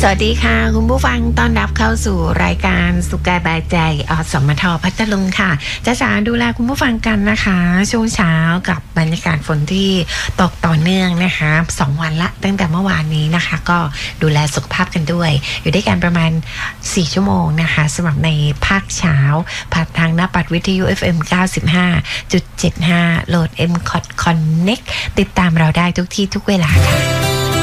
วัสดีค่ะคุณผู้ฟังต้อนรับเข้าสู่รายการสุขกายบายใจอสมทพัทลุงค่ะจะดูแลคุณผู้ฟังกันนะคะช่วงเช้ากับบรรยากาศฝนที่ตกต่อเนื่องนะคะ2วันละตั้งแต่เมื่อวานนี้นะคะก็ดูแลสุขภาพกันด้วยอยู่ด้วยกันประมาณ4ชั่วโมงนะคะสำหรับในภาคเช้าผ่านทางหน้าปัดวิทยุ FM 95.75 โหลด MCOT Connect ติดตามเราได้ทุกที่ทุกเวลาค่ะ